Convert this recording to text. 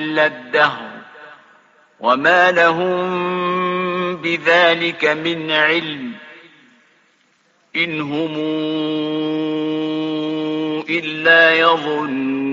إلا الدهر وما لهم بذلك من علم إن هم إلا يظنون